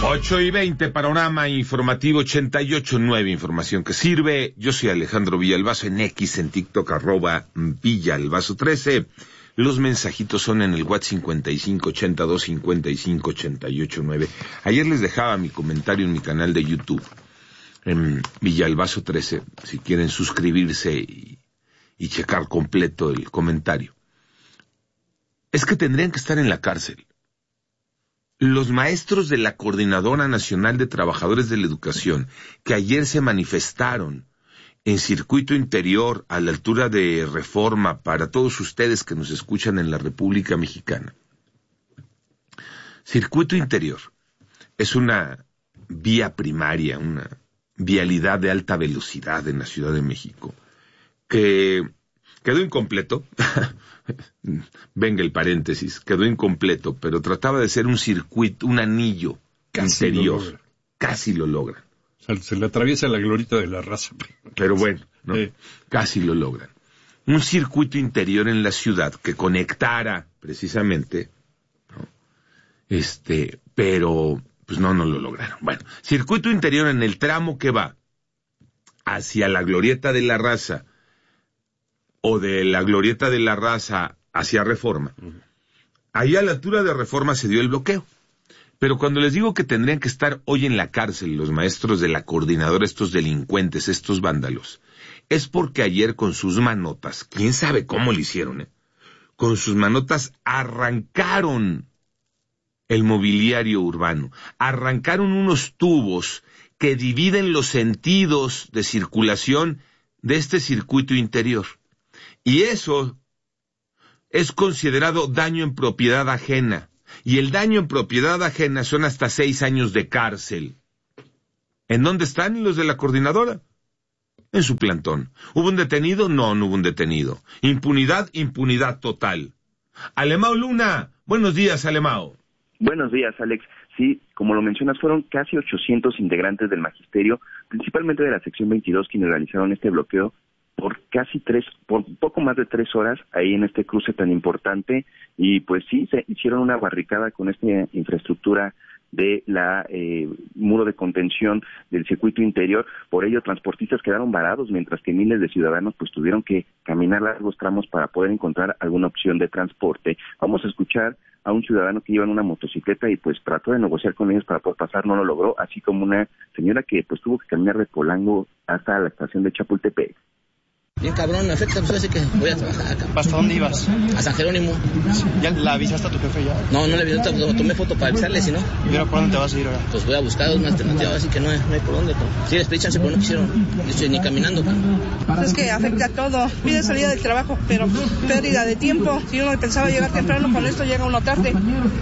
8:20, Panorama Informativo 88.9, información que sirve. Yo soy Alejandro Villalbazo, en X, en TikTok, @Villalbazo13. Los mensajitos son en el WhatsApp 5582558889. Ayer les dejaba mi comentario en mi canal de YouTube, en Villalbazo13, si quieren suscribirse y checar completo el comentario. Es que tendrían que estar en la cárcel los maestros de la Coordinadora Nacional de Trabajadores de la Educación, que ayer se manifestaron en Circuito Interior a la altura de Reforma, para todos ustedes que nos escuchan en la República Mexicana. Circuito Interior es una vía primaria, una vialidad de alta velocidad en la Ciudad de México, que quedó incompleto. Venga el paréntesis, quedó incompleto, pero trataba de ser un circuito, un anillo interior. Casi lo logran. O sea, se le atraviesa la glorieta de la raza. Pero bueno, ¿no? Casi lo logran. Un circuito interior en la ciudad que conectara precisamente, ¿no? Pero pues no lo lograron. Bueno, circuito interior en el tramo que va hacia la glorieta de la raza, o de la glorieta de la raza hacia Reforma. Ahí a la altura de Reforma se dio el bloqueo. Pero cuando les digo que tendrían que estar hoy en la cárcel los maestros de la Coordinadora, estos delincuentes, estos vándalos, es porque ayer con sus manotas, quién sabe cómo lo hicieron, con sus manotas arrancaron el mobiliario urbano, arrancaron unos tubos que dividen los sentidos de circulación de este circuito interior. Y eso es considerado daño en propiedad ajena. Y el daño en propiedad ajena son hasta 6 años de cárcel. ¿En dónde están los de la Coordinadora? En su plantón. ¿Hubo un detenido? No hubo un detenido. Impunidad total. Alemao Luna, buenos días, Alemao. Buenos días, Alex. Sí, como lo mencionas, fueron casi 800 integrantes del magisterio, principalmente de la sección 22, quienes realizaron este bloqueo por poco más de 3 horas ahí en este cruce tan importante, y pues sí, se hicieron una barricada con esta infraestructura de la muro de contención del circuito interior. Por ello, transportistas quedaron varados, mientras que miles de ciudadanos pues tuvieron que caminar largos tramos para poder encontrar alguna opción de transporte. Vamos a escuchar a un ciudadano que iba en una motocicleta y pues trató de negociar con ellos para poder pasar, no lo logró, así como una señora que pues tuvo que caminar de Polanco hasta la estación de Chapultepec. Bien cabrón, me afecta, pues así que voy a trabajar acá. ¿Hasta dónde ibas? A San Jerónimo. ¿Ya la avisaste a tu jefe ya? No le avisé, tomé foto para avisarle, si no. ¿Y ahora por dónde te vas a ir ahora? Pues voy a buscar una alternativa, así que no hay por dónde. Sí, les pedí chance, pero no quisieron. Yo estoy ni caminando. Es que afecta a todo. Pide salida del trabajo, pero pérdida de tiempo. Si uno pensaba llegar temprano, con esto llega uno tarde.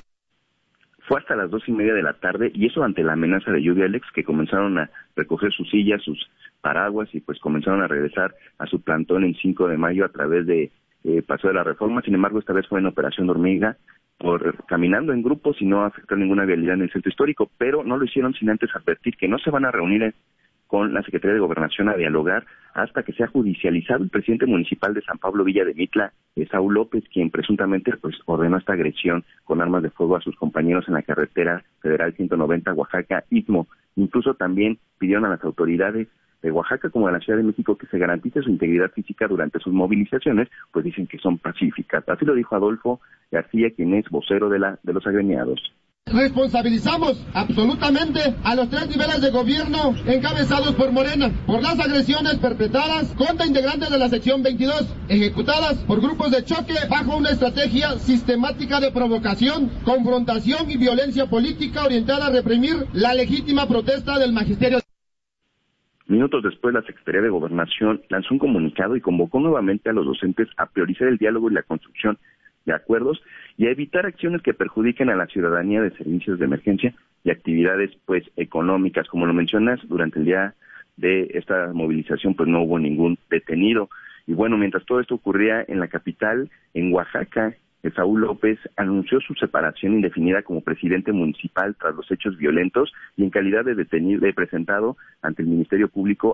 Fue hasta las 2:30 de la tarde, y eso ante la amenaza de lluvia, Alex, que comenzaron a recoger sus sillas, sus paraguas, y pues comenzaron a regresar a su plantón en 5 de mayo a través de Paseo de la Reforma. Sin embargo, esta vez fue en operación hormiga, caminando en grupos y no afectó ninguna vialidad en el centro histórico, pero no lo hicieron sin antes advertir que no se van a reunir con la Secretaría de Gobernación a dialogar hasta que sea judicializado el presidente municipal de San Pablo Villa de Mitla, Saúl López, quien presuntamente pues ordenó esta agresión con armas de fuego a sus compañeros en la carretera federal 190 Oaxaca-Istmo. Incluso también pidieron a las autoridades de Oaxaca como de la Ciudad de México que se garantice su integridad física durante sus movilizaciones, pues dicen que son pacíficas. Así lo dijo Adolfo García, quien es vocero de los agremiados. Responsabilizamos absolutamente a los 3 niveles de gobierno encabezados por Morena por las agresiones perpetradas contra integrantes de la sección 22, ejecutadas por grupos de choque bajo una estrategia sistemática de provocación, confrontación y violencia política orientada a reprimir la legítima protesta del magisterio. Minutos después, la Secretaría de Gobernación lanzó un comunicado y convocó nuevamente a los docentes a priorizar el diálogo y la construcción de acuerdos y a evitar acciones que perjudiquen a la ciudadanía de servicios de emergencia y actividades pues económicas. Como lo mencionas, durante el día de esta movilización pues no hubo ningún detenido. Y bueno, mientras todo esto ocurría en la capital, en Oaxaca, Saúl López anunció su separación indefinida como presidente municipal tras los hechos violentos, y en calidad de detenido, presentado ante el Ministerio Público,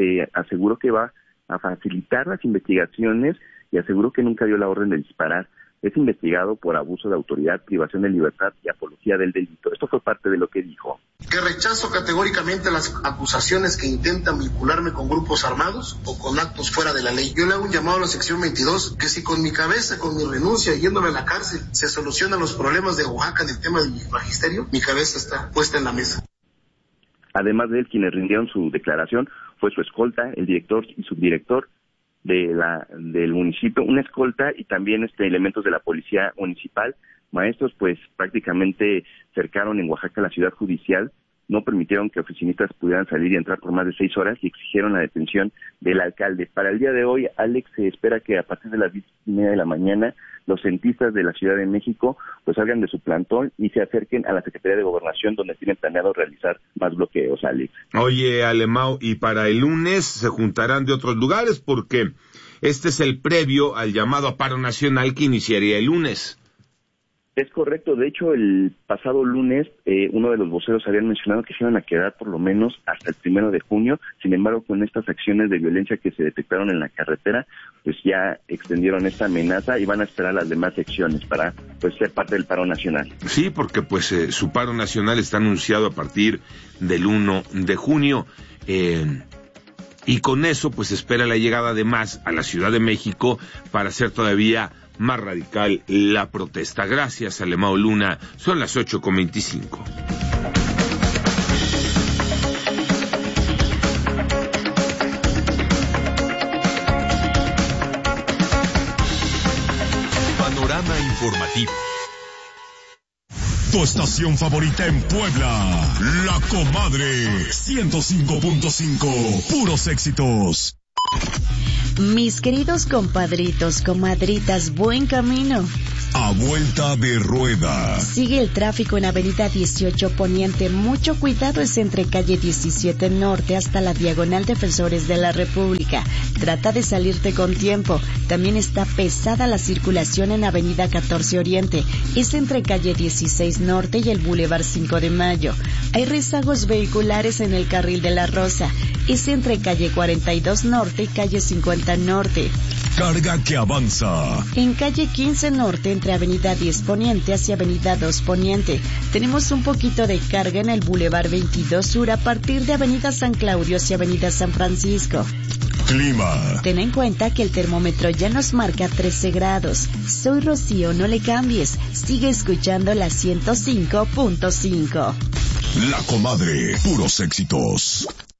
aseguró que va a facilitar las investigaciones y aseguró que nunca dio la orden de disparar es investigado por abuso de autoridad, privación de libertad y apología del delito. Esto fue parte de lo que dijo. Que rechazo categóricamente las acusaciones que intentan vincularme con grupos armados o con actos fuera de la ley. Yo le hago un llamado a la sección 22 que si con mi cabeza, con mi renuncia, yéndome a la cárcel, se solucionan los problemas de Oaxaca en el tema del magisterio, mi cabeza está puesta en la mesa. Además de él, quienes rindieron su declaración fue su escolta, el director y subdirector del municipio, una escolta y también elementos de la policía municipal. Maestros pues prácticamente cercaron en Oaxaca la ciudad judicial, no permitieron que oficinistas pudieran salir y entrar por más de 6 horas y exigieron la detención del alcalde. Para el día de hoy, Alex, se espera que a partir de las 10:30 de la mañana los cientistas de la Ciudad de México pues salgan de su plantón y se acerquen a la Secretaría de Gobernación, donde tienen planeado realizar más bloqueos, Alex. Oye, Alemão, y para el lunes se juntarán de otros lugares porque este es el previo al llamado a paro nacional que iniciaría el lunes. Es correcto, de hecho el pasado lunes uno de los voceros habían mencionado que se iban a quedar por lo menos hasta el 1 de junio, sin embargo con estas acciones de violencia que se detectaron en la carretera, pues ya extendieron esta amenaza y van a esperar las demás secciones para pues ser parte del paro nacional. Sí, porque pues su paro nacional está anunciado a partir del 1 de junio, y con eso pues espera la llegada de más a la Ciudad de México para hacer todavía más radical la protesta. Gracias, Alemão Luna. Son las 8:25. Panorama informativo. Tu estación favorita en Puebla, La Comadre 105.5, puros éxitos. Mis queridos compadritos, comadritas, buen camino. A vuelta de rueda. Sigue el tráfico en Avenida 18 Poniente. Mucho cuidado, es entre calle 17 Norte hasta la Diagonal Defensores de la República. Trata de salirte con tiempo. También está pesada la circulación en Avenida 14 Oriente. Es entre calle 16 Norte y el Boulevard 5 de Mayo. Hay rezagos vehiculares en el Carril de la Rosa. Es entre calle 42 Norte y calle 50 Norte. Carga que avanza. En calle 15 Norte, entre Avenida 10 Poniente hacia Avenida 2 Poniente. Tenemos un poquito de carga en el Boulevard 22 Sur a partir de Avenida San Claudio hacia Avenida San Francisco. Clima. Ten en cuenta que el termómetro ya nos marca 13 grados. Soy Rocío, no le cambies. Sigue escuchando la 105.5. La Comadre, puros éxitos.